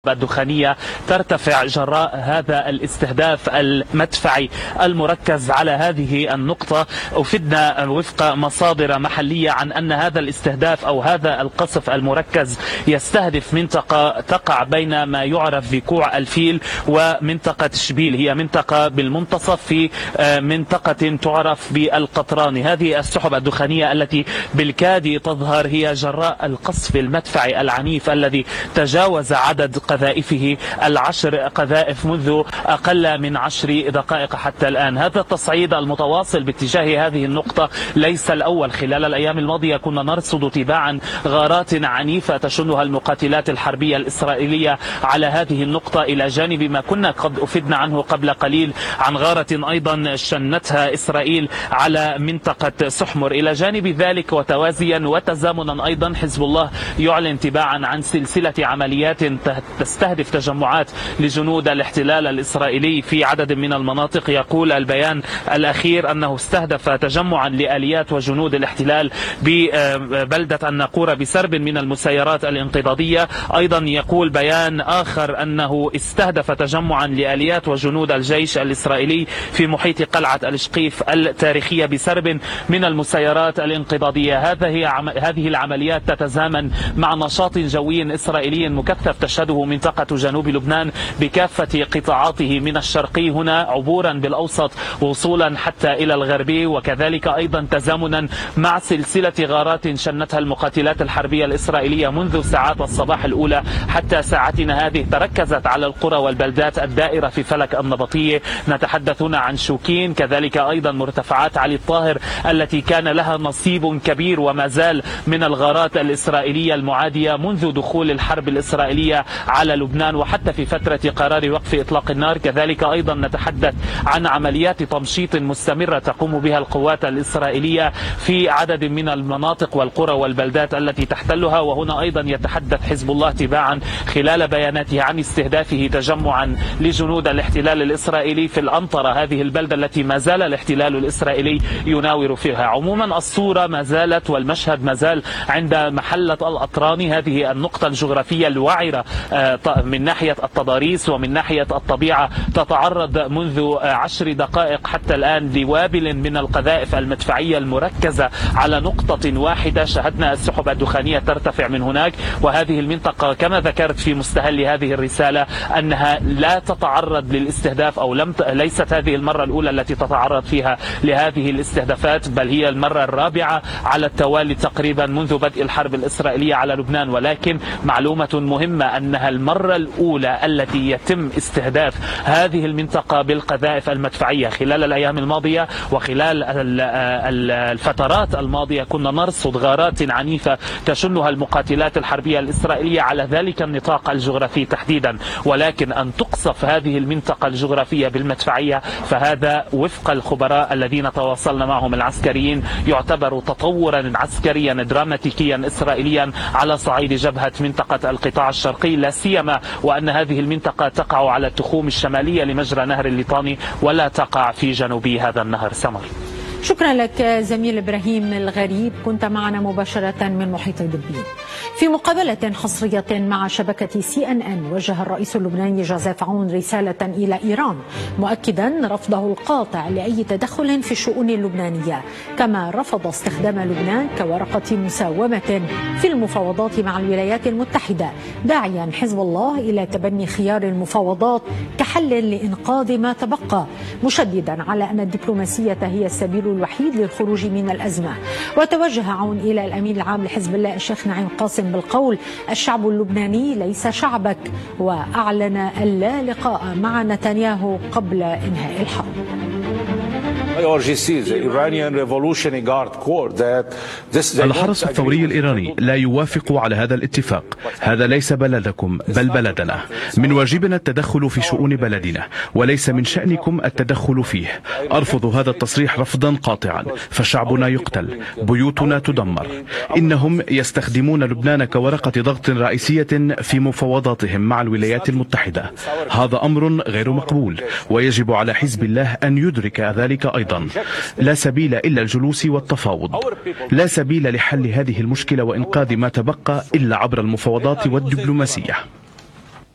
الدخانية ترتفع جراء هذا الاستهداف المدفعي المركز على هذه النقطة. أفدنا وفق مصادر محلية عن أن هذا الاستهداف أو هذا القصف المركز يستهدف منطقة تقع بين ما يعرف بكوع الفيل ومنطقة شبيل، هي منطقة بالمنتصف في منطقة تعرف بالقطران. هذه السحب الدخانية التي بالكاد تظهر هي جراء القصف المدفعي العنيف الذي تجاوز عدد قذائفه 10 قذائف منذ أقل من 10 دقائق حتى الآن. هذا التصعيد المتواصل باتجاه هذه النقطة ليس الأول. خلال الأيام الماضية كنا نرصد تباعا غارات عنيفة تشنها المقاتلات الحربية الإسرائيلية على هذه النقطة، إلى جانب ما كنا قد أفدنا عنه قبل قليل عن غارة أيضا شنتها إسرائيل على منطقة سحمر. إلى جانب ذلك وتوازيا وتزامنا أيضا حزب الله يعلن تباعا عن سلسلة عمليات تستهدف تجمعات لجنود الاحتلال الإسرائيلي في عدد من المناطق. يقول البيان الأخير أنه استهدف تجمعا لآليات وجنود الاحتلال ببلدة الناقورة بسرب من المسيرات الانقضاضية. أيضا يقول بيان آخر أنه استهدف تجمعا لآليات وجنود الجيش الإسرائيلي في محيط قلعة الشقيف التاريخية بسرب من المسيرات الانقضاضية. هذه العمليات تتزامن مع نشاط جوي إسرائيلي مكثف تشهده منطقة جنوب لبنان بكافة قطاعاته من الشرقي هنا عبورا بالأوسط وصولا حتى إلى الغربي، وكذلك أيضا تزامنا مع سلسلة غارات شنتها المقاتلات الحربية الإسرائيلية منذ ساعات الصباح الأولى حتى ساعتنا هذه، تركزت على القرى والبلدات الدائرة في فلك النبطية. نتحدث هنا عن شوكين، كذلك أيضا مرتفعات علي الطاهر التي كان لها نصيب كبير وما زال من الغارات الإسرائيلية المعادية منذ دخول الحرب الإسرائيلية على لبنان وحتى في فترة قرار وقف إطلاق النار. كذلك أيضا نتحدث عن عمليات تمشيط مستمرة تقوم بها القوات الإسرائيلية في عدد من المناطق والقرى والبلدات التي تحتلها. وهنا أيضا يتحدث حزب الله تباعا خلال بياناته عن استهدافه تجمعا لجنود الاحتلال الإسرائيلي في الأنطرة، هذه البلدة التي ما زال الاحتلال الإسرائيلي يناور فيها. عموما الصورة ما زالت والمشهد ما زال عند محلة الأطران، هذه النقطة الجغرافية الوعرة من ناحية التضاريس ومن ناحية الطبيعة، تتعرض منذ 10 دقائق حتى الآن لوابل من القذائف المدفعية المركزة على نقطة واحدة. شهدنا السحب الدخانية ترتفع من هناك، وهذه المنطقة كما ذكرت في مستهل هذه الرسالة أنها لا تتعرض للاستهداف أو ليست هذه المرة الأولى التي تتعرض فيها لهذه الاستهدافات، بل هي المرة الرابعة على التوالي تقريبا منذ بدء الحرب الإسرائيلية على لبنان. ولكن معلومة مهمة أنها المرة الأولى التي يتم استهداف هذه المنطقة بالقذائف المدفعية. خلال الأيام الماضية وخلال الفترات الماضية كنا نرصد غارات عنيفة تشنها المقاتلات الحربية الإسرائيلية على ذلك النطاق الجغرافي تحديدا، ولكن أن تقصف هذه المنطقة الجغرافية بالمدفعية فهذا وفق الخبراء الذين تواصلنا معهم العسكريين يعتبر تطورا عسكريا دراماتيكيا إسرائيليا على صعيد جبهة منطقة القطاع الشرقي، لا سيما وأن هذه المنطقة تقع على التخوم الشمالية لمجرى نهر الليطاني ولا تقع في جنوبي هذا النهر. سمر. شكرا لك زميل إبراهيم الغريب، كنت معنا مباشرة من محيط دبين. في مقابلة حصرية مع شبكة CNN وجه الرئيس اللبناني جوزيف عون رسالة إلى إيران مؤكدا رفضه القاطع لأي تدخل في الشؤون اللبنانية، كما رفض استخدام لبنان كورقة مساومة في المفاوضات مع الولايات المتحدة، داعيا حزب الله إلى تبني خيار المفاوضات كحل لإنقاذ ما تبقى، مشددا على أن الدبلوماسية هي السبيل الوحيد للخروج من الأزمة. وتوجه عون إلى الأمين العام لحزب الله الشيخ نعيم قاسم بالقول: الشعب اللبناني ليس شعبك، وأعلن اللا لقاء مع نتنياهو قبل إنهاء الحرب. الحرس الثوري الإيراني لا يوافق على هذا الاتفاق. هذا ليس بلدكم بل بلدنا. من واجبنا التدخل في شؤون بلدنا وليس من شأنكم التدخل فيه. أرفض هذا التصريح رفضا قاطعا، فشعبنا يقتل، بيوتنا تدمر. إنهم يستخدمون لبنان كورقة ضغط رئيسية في مفاوضاتهم مع الولايات المتحدة. هذا أمر غير مقبول، ويجب على حزب الله أن يدرك ذلك أيضا. لا سبيل إلا الجلوس والتفاوض، لا سبيل لحل هذه المشكلة وإنقاذ ما تبقى إلا عبر المفاوضات والدبلوماسية.